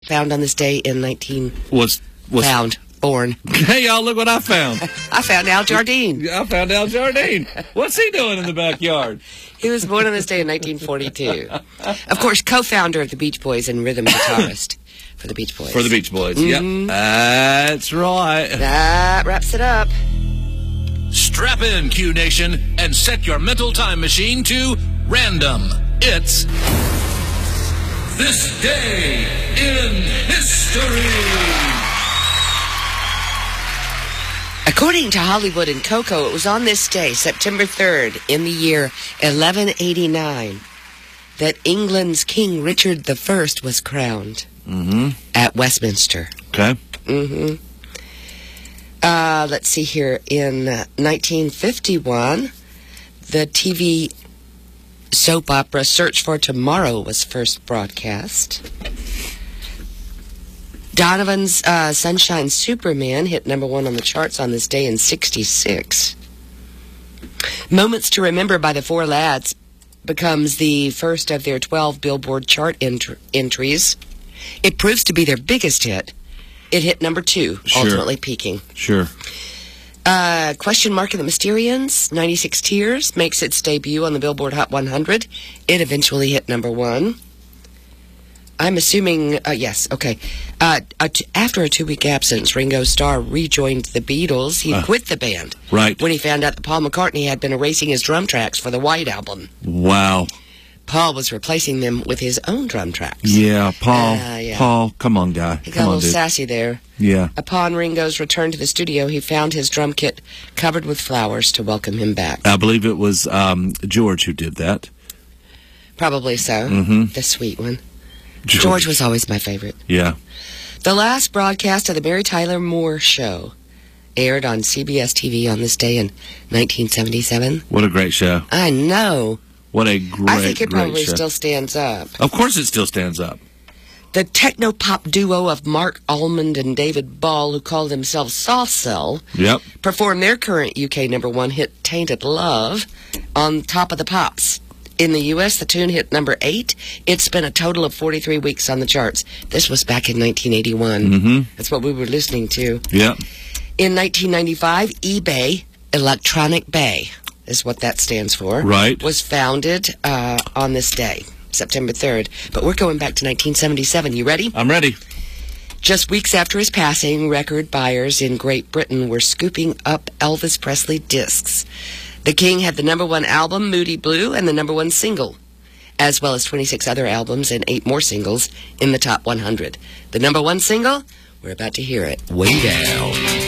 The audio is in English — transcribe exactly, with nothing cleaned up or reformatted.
found on this day in nineteen... Was, was found, born. Hey, y'all, look what I found. I found Al Jardine. I found Al Jardine. What's he doing in the backyard? He was born on this day in nineteen forty-two. Of course, co-founder of the Beach Boys and rhythm guitarist for the Beach Boys. For the Beach Boys, mm-hmm. Yep. That's right. That wraps it up. Strap in, Q Nation, and set your mental time machine to random. It's This Day in History. According to Hollywood and Coco, it was on this day, September third, in the year eleven eighty-nine, that England's King Richard the First was crowned mm-hmm. at Westminster. Okay. Mm-hmm. Uh, let's see here. In uh, nineteen fifty-one, the T V soap opera Search for Tomorrow was first broadcast. Donovan's uh, Sunshine Superman hit number one on the charts on this day in sixty-six. Moments to Remember by the Four Lads becomes the first of their twelve Billboard chart ent- entries. It proves to be their biggest hit. It hit number two, sure. ultimately peaking. Sure. Uh, Question Mark and the Mysterians, ninety-six Tears, makes its debut on the Billboard Hot one hundred. It eventually hit number one. I'm assuming, uh, yes, okay. Uh, a t- after a two-week absence, Ringo Starr rejoined the Beatles. He uh, quit the band. Right. When he found out that Paul McCartney had been erasing his drum tracks for the White Album. Wow. Paul was replacing them with his own drum tracks. Yeah, Paul. Uh, yeah. Paul, come on, guy. He got come a on, little dude. sassy there. Yeah. Upon Ringo's return to the studio, he found his drum kit covered with flowers to welcome him back. I believe it was um, George who did that. Probably so. Mm-hmm. The sweet one. George. George was always my favorite. Yeah. The last broadcast of the Mary Tyler Moore Show aired on C B S T V on this day in nineteen seventy-seven. What a great show. I know. What a great, I think it great probably show. still stands up. Of course it still stands up. The techno-pop duo of Mark Almond and David Ball, who called themselves Soft Cell, Yep. performed their current U K number one hit, Tainted Love, on Top of the Pops. In the U S, the tune hit number eight. It spent a total of forty-three weeks on the charts. This was back in nineteen eighty-one. Mm-hmm. That's what we were listening to. Yep. In nineteen ninety-five, eBay, Electronic Bay, is what that stands for. Right. Was founded uh, on this day, September third. But we're going back to nineteen seventy-seven. You ready? I'm ready. Just weeks after his passing, record buyers in Great Britain were scooping up Elvis Presley discs. The King had the number one album, Moody Blue, and the number one single, as well as twenty-six other albums and eight more singles in the top one hundred. The number one single, we're about to hear it, Way Down.